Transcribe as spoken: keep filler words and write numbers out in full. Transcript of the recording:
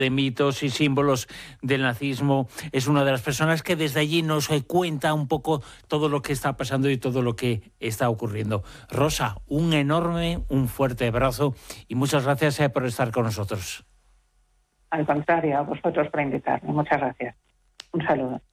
de mitos y símbolos del nazismo, es una de las personas que desde allí nos cuenta un poco todo lo que está pasando y todo lo que está ocurriendo. Rosa, un enorme, un fuerte abrazo y muchas gracias eh, por estar con nosotros. Al contrario, a vosotros por invitarme. Muchas gracias. Un saludo.